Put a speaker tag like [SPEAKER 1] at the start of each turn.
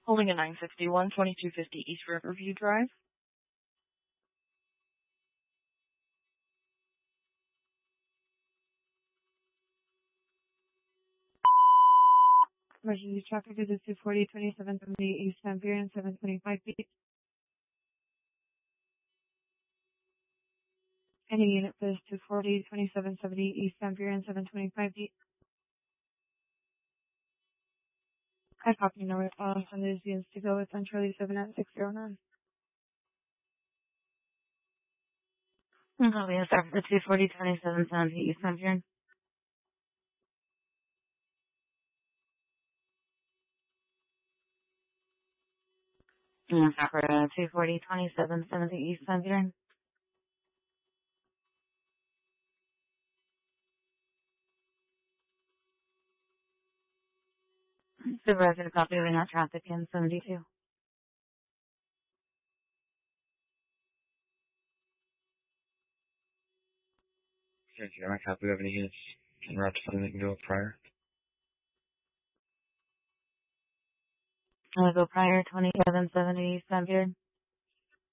[SPEAKER 1] Holding a 961, 2250 East Riverview Drive.
[SPEAKER 2] Emergency traffic is 240, 2770 East San Buren, 725 feet. Any unit for this 240, 2770 East San Buren, 725 feet. I copy number on these units to go with on Charlie 7 at 609.
[SPEAKER 3] Copy, start for the 240, 2770 East San Buren. Start for 240, 2770 East San Buren. Supervisor, copy of that traffic in 72.
[SPEAKER 4] Okay, I copy. We have any units en route to something that can go prior?
[SPEAKER 3] I'm going to go prior 2770 East San Buren.